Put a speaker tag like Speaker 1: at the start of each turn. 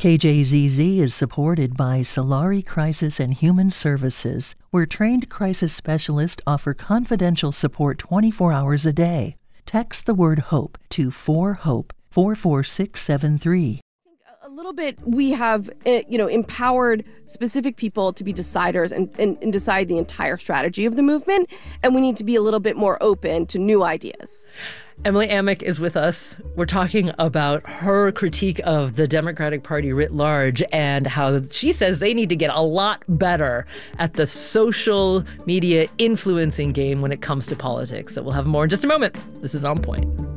Speaker 1: KJZZ is supported by Solari Crisis and Human Services, where trained crisis specialists offer confidential support 24 hours a day. Text the word HOPE to 4HOPE 44673.
Speaker 2: A little bit, we have, empowered specific people to be deciders and decide the entire strategy of the movement. And we need to be a little bit more open to new ideas.
Speaker 3: Emily Amick is with us. We're talking about her critique of the Democratic Party writ large and how she says they need to get a lot better at the social media influencing game when it comes to politics. So we'll have more in just a moment. This is On Point.